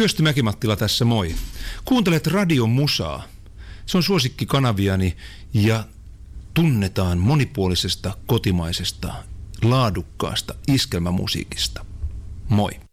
Kyösti Mäki-Mattila tässä, moi. Kuuntelet Radio Musaa. Se on suosikkikanaviani ja tunnetaan monipuolisesta, kotimaisesta, laadukkaasta iskelmämusiikista. Moi.